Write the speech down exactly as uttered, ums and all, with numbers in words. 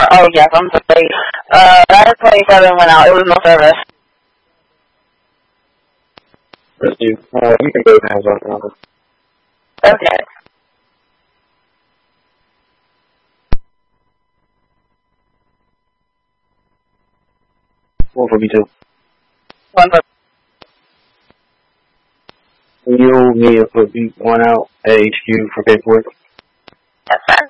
oh yes, I'm sorry. Uh, Ladder twenty-seven went out. It was no service. Let's do, uh, you can go to hands-on number. Okay. One for B two. One for You need to put B one out at H Q for paperwork. yes, sir.